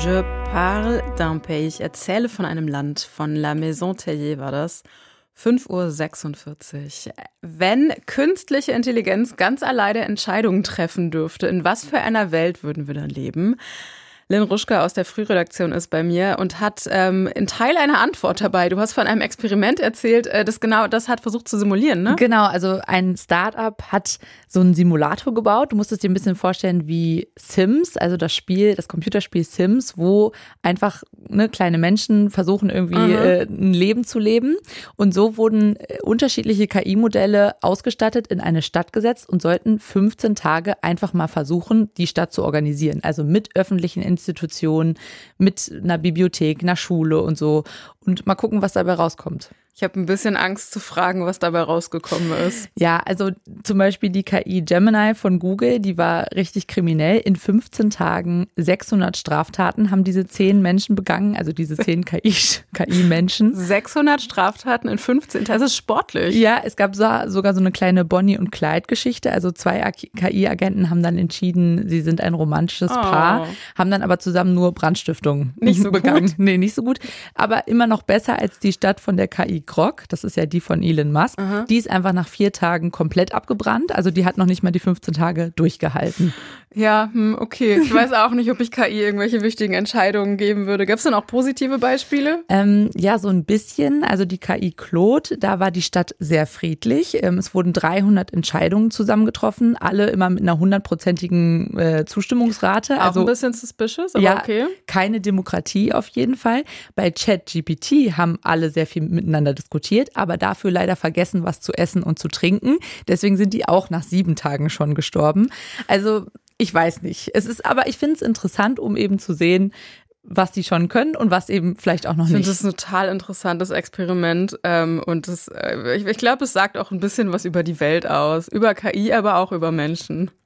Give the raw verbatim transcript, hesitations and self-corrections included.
Je parle d'un pays. Ich erzähle von einem Land. Von La Maison Tellier war das. fünf Uhr sechsundvierzig. Wenn künstliche Intelligenz ganz alleine Entscheidungen treffen dürfte, in was für einer Welt würden wir dann leben? Lynn Ruschka aus der Frühredaktion ist bei mir und hat ähm, in Teil eine Antwort dabei. Du hast von einem Experiment erzählt, äh, das genau das hat versucht zu simulieren, ne? Genau, also ein Startup hat so einen Simulator gebaut. Du musst es dir ein bisschen vorstellen wie Sims, also das Spiel, das Computerspiel Sims, wo einfach ne, kleine Menschen versuchen irgendwie äh, ein Leben zu leben. Und so wurden äh, unterschiedliche K I-Modelle ausgestattet, in eine Stadt gesetzt und sollten fünfzehn Tage einfach mal versuchen, die Stadt zu organisieren. Also mit öffentlichen Institutionen, mit einer Bibliothek, einer Schule und so. Und mal gucken, was dabei rauskommt. Ich habe ein bisschen Angst zu fragen, was dabei rausgekommen ist. Ja, also zum Beispiel die K I Gemini von Google, die war richtig kriminell. In fünfzehn Tagen sechshundert Straftaten haben diese zehn Menschen begangen, also diese zehn K I-Menschen. sechshundert Straftaten in fünfzehn Tagen, das ist sportlich. Ja, es gab so, sogar so eine kleine Bonnie- und Clyde-Geschichte. Also zwei K I-Agenten haben dann entschieden, sie sind ein romantisches Oh. Paar, haben dann aber zusammen nur Brandstiftung Nicht so begangen. gut. Nee, nicht so gut. Aber immer noch besser als die Stadt von der K I Grok. Das ist ja die von Elon Musk. Aha. Die ist einfach nach vier Tagen komplett abgebrannt. Also die hat noch nicht mal die fünfzehn Tage durchgehalten. Ja, hm, okay. Ich weiß auch nicht, ob ich K I irgendwelche wichtigen Entscheidungen geben würde. Gab es denn auch positive Beispiele? Ähm, ja, so ein bisschen. Also die K I Claude, da war die Stadt sehr friedlich. Ähm, es wurden dreihundert Entscheidungen zusammengetroffen, alle immer mit einer hundertprozentigen äh, Zustimmungsrate. Auch Also ein bisschen suspicious, aber ja, okay. keine Demokratie auf jeden Fall. Bei ChatGPT haben alle sehr viel miteinander diskutiert, aber dafür leider vergessen, was zu essen und zu trinken. Deswegen sind die auch nach sieben Tagen schon gestorben. Also ich weiß nicht. Es ist, aber ich finde es interessant, um eben zu sehen, was die schon können und was eben vielleicht auch noch Ich nicht. finde das ein total interessantes Experiment ähm, und das, äh, ich, ich glaube, es sagt auch ein bisschen was über die Welt aus. Über K I, aber auch über Menschen.